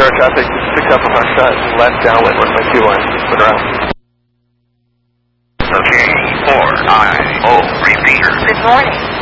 traffic, pick up on our shot, left downwind, 1.2 line, split around. Okay, 4, I, O, repeater. Good morning.